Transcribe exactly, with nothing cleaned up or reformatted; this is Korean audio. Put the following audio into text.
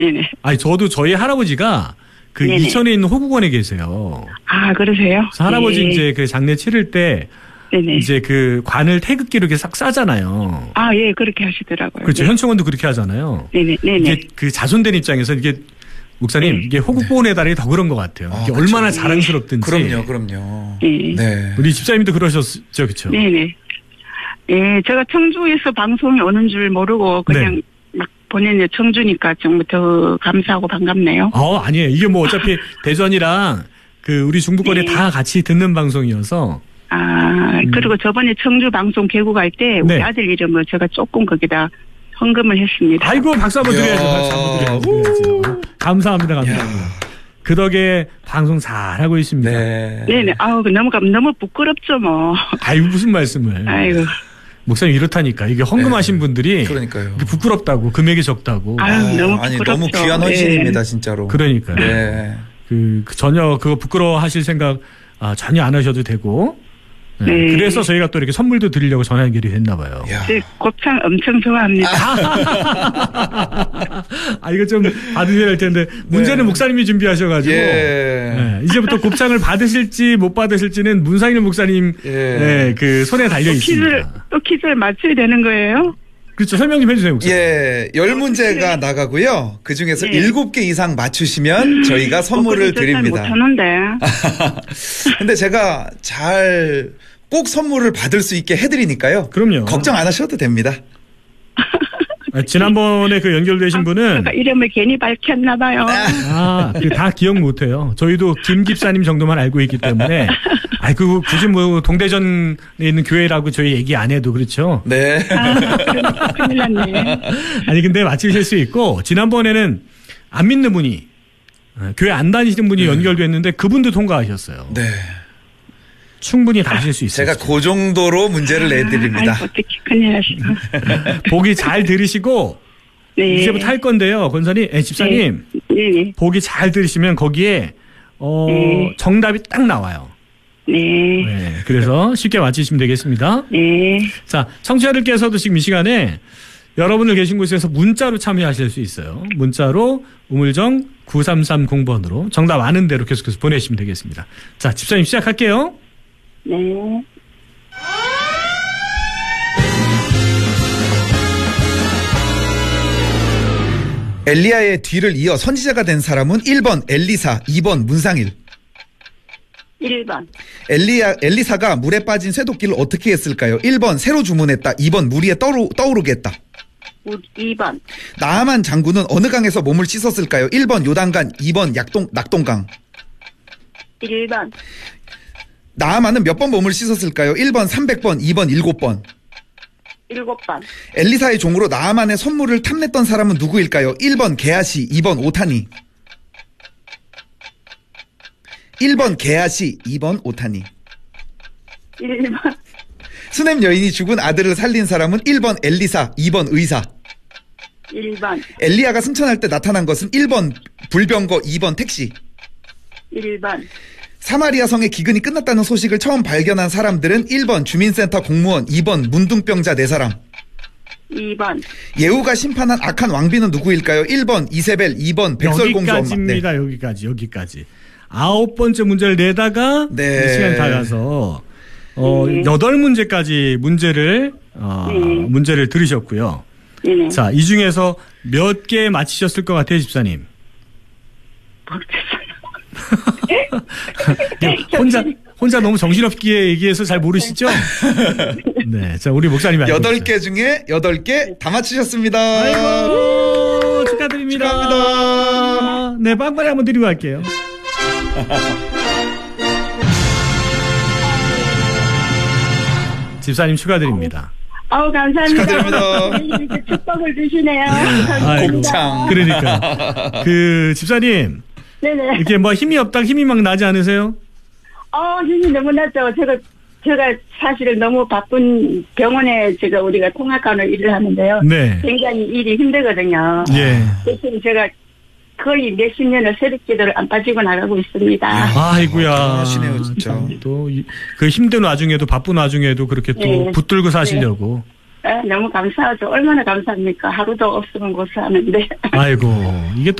네네. 아니, 저도 저희 할아버지가 그 네네. 이천에 있는 호국원에 계세요. 아, 그러세요? 그래서 할아버지 네. 이제 그 장례 치를 때 네네. 이제 그 관을 태극기로 이렇게 싹 싸잖아요. 아, 예, 그렇게 하시더라고요. 그렇죠. 네. 현충원도 그렇게 하잖아요. 네네, 네네. 이게 그 자손된 입장에서 이게 목사님 네. 이게 호국보훈의 달이 더 그런 것 같아요. 아, 이게 그쵸. 얼마나 자랑스럽든지. 그럼요, 그럼요. 네. 네. 우리 집사님도 그러셨죠, 그렇죠? 네네. 예, 제가 청주에서 방송이 오는 줄 모르고 그냥 네. 막 보냈는데 청주니까 정말 더 감사하고 반갑네요. 어, 아니에요. 이게 뭐 어차피 대전이랑 그 우리 중부권에 네. 다 같이 듣는 방송이어서. 아, 그리고 저번에 청주 방송 개국할 때 우리 네. 아들 이름을 제가 조금 거기다 헌금을 했습니다. 아이고, 박수 한번 이야. 드려야죠. 박수 한번 드려야죠. 감사합니다, 감사합니다. 그 덕에 방송 잘하고 있습니다. 네. 네네. 아우, 너무, 감- 너무 부끄럽죠, 뭐. 아이고, 무슨 말씀을. 아이고. 목사님 이렇다니까. 이게 헌금하신 네. 분들이 그러니까요. 이게 부끄럽다고, 금액이 적다고. 아유, 너무 아니, 부끄럽죠. 너무 귀한 헌신입니다, 진짜로. 그러니까요. 네. 그, 그 전혀 그거 부끄러워하실 생각 아, 전혀 안 하셔도 되고. 네. 네. 그래서 저희가 또 이렇게 선물도 드리려고 전화 연결이 됐나 봐요. 야. 네, 곱창 엄청 좋아합니다. 아, 이거 좀 받으셔야 할 텐데 문제는 네. 목사님이 준비하셔가지고 예. 네, 이제부터 곱창을 받으실지 못 받으실지는 문상일 목사님 예. 네, 그 손에 달려 퀴즈를, 있습니다. 또 퀴즈를 맞춰야 되는 거예요? 그렇죠. 설명 좀 해주세요, 목사님. 예, 열 문제가 나가고요. 그 중에서 네. 일곱 개 이상 맞추시면 저희가 선물을 어, 그래도 드립니다. 잘 못하는데. 근데 제가 잘 꼭 선물을 받을 수 있게 해드리니까요. 그럼요. 걱정 안 하셔도 됩니다. 아, 지난번에 그 연결되신 분은 제가 이름을 괜히 밝혔나 봐요. 아, 그 다 기억 못해요. 저희도 김 집사님 정도만 알고 있기 때문에, 아, 그 굳이 뭐 동대전에 있는 교회라고 저희 얘기 안 해도 그렇죠. 네. 아, 그럼 큰일 났네. 아니 근데 맞히실 수 있고 지난번에는 안 믿는 분이 어, 교회 안 다니시는 분이 연결됐는데 그분도 통과하셨어요. 네. 충분히 다 하실 수 있어요. 제가 그 정도로 문제를 내드립니다. 아이고, 어떻게 큰일 나시나. 보기 잘 들으시고 네. 이제부터 할 건데요. 권사님, 에, 집사님 네네. 보기 잘 들으시면 거기에 어, 네. 정답이 딱 나와요. 네. 네, 그래서 쉽게 맞히시면 되겠습니다. 네. 자, 청취자들께서도 지금 이 시간에 여러분들 계신 곳에서 문자로 참여하실 수 있어요. 문자로 우물정 구삼삼공 번으로 정답 아는 대로 계속해서 보내시면 되겠습니다. 자, 집사님 시작할게요. 네. 엘리야의 뒤를 이어 선지자가 된 사람은 일 번 엘리사, 이 번 문상일. 일 번. 엘리야, 엘리사가 물에 빠진 쇠도끼를 어떻게 했을까요? 일 번 새로 주문했다. 이 번 물 위에 떠오르, 떠오르게 했다. 이 번. 나아만 장군은 어느 강에서 몸을 씻었을까요? 일 번 요단강, 이 번 약동, 낙동강. 일 번. 나아만은 몇 번 몸을 씻었을까요? 일 번 삼백 번, 이 번 일곱 번. 일곱 번. 엘리사의 종으로 나아만의 선물을 탐냈던 사람은 누구일까요? 일 번 게하시, 이 번 오타니. 일 번 게하시, 이 번 오타니. 일 번. 수넴 여인이 죽은 아들을 살린 사람은 일 번 엘리사, 이 번 의사. 일 번. 엘리야가 승천할 때 나타난 것은 일 번 불병거, 이 번 택시. 일 번. 사마리아 성의 기근이 끝났다는 소식을 처음 발견한 사람들은 일 번 주민센터 공무원, 이 번 문둥병자 네 사람. 이 번. 예후가 심판한 악한 왕비는 누구일까요? 일 번 이세벨, 이 번 백설공주 엄마. 여기까지입니다. 여기까지, 여기까지. 아홉 번째 문제를 내다가 네. 시간이 다 가서 어, 네. 여덟 문제까지 문제를 어, 네. 문제를 들으셨고요. 네네. 자, 이 중에서 몇 개 맞히셨을 것 같아요, 집사님? 모르겠어요. 혼자 혼자 너무 정신없게 얘기해서 잘 모르시죠? 네, 자 우리 목사님이 알고 여덟 있어요. 개 중에 여덟 개 다 맞히셨습니다. 아이고 축하드립니다. 축하합니다. 네, 빵빠레 한번 드리고 갈게요. 집사님 축하드립니다. 아우, 감사합니다. 축하드립니다. 이렇게 축복을 주시네요. 아이고. 곱창. 그러니까 그 집사님 네네. 이렇게 뭐 힘이 없다 힘이 막 나지 않으세요? 어, 힘이 너무 났죠. 제가, 제가 사실은 너무 바쁜 병원에 제가 우리가 통합관으로 일을 하는데요. 네. 굉장히 일이 힘들거든요. 예. 그래서 제가 거의 몇십 년을 새벽 기도를 안 빠지고 나가고 있습니다. 아이고야. 하시네요, 진짜. 또 그 힘든 와중에도 바쁜 와중에도 그렇게 또 네. 붙들고 사시려고. 네, 너무 감사하죠. 얼마나 감사합니까? 하루도 없으면 고사하는데. 아이고, 이게 또